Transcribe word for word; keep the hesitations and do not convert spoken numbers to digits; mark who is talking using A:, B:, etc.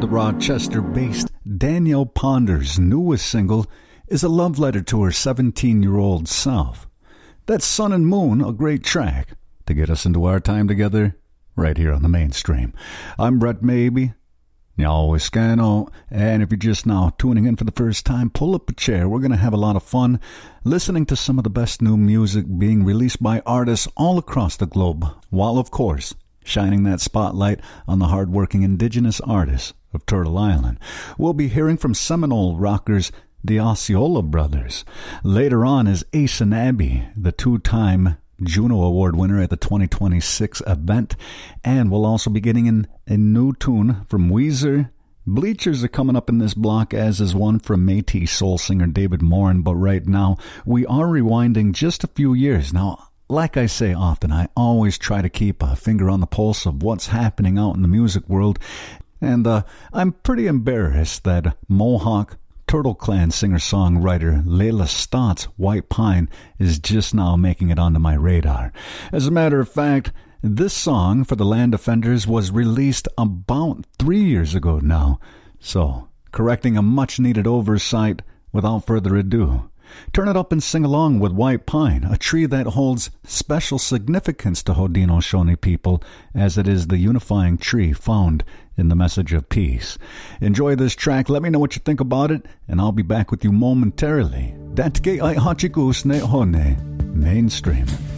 A: the Rochester-based Danielle Ponder's newest single is a love letter to her seventeen-year-old self. That's Sun and Moon, a great track to get us into our time together right here on the Mainstream. I'm Brett Maybe. Always Scano, and if you're just now tuning in for the first time, pull up a chair. We're going to have a lot of fun listening to some of the best new music being released by artists all across the globe, while, of course, shining that spotlight on the hardworking indigenous artists of Turtle Island. We'll be hearing from Seminole rockers the Osceola Brothers. Later on is Ace and Abby, the two-time Juno Award winner at the twenty twenty-six event, and we'll also be getting in a new tune from Weezer. Bleachers are coming up in this block, as is one from Métis soul singer David Morin, but right now we are rewinding just a few years. Now, like I say often, I always try to keep a finger on the pulse of what's happening out in the music world, and uh, I'm pretty embarrassed that Mohawk Turtle Clan singer-songwriter Layla Stott's White Pine is just now making it onto my radar. As a matter of fact, this song for the Land Defenders was released about three years ago now. So, correcting a much-needed oversight, without further ado, turn it up and sing along with White Pine, a tree that holds special significance to Haudenosaunee people, as it is the unifying tree found in the message of peace. Enjoy this track, let me know what you think about it, and I'll be back with you momentarily. Datke ai hachikus ne hone, Mainstream.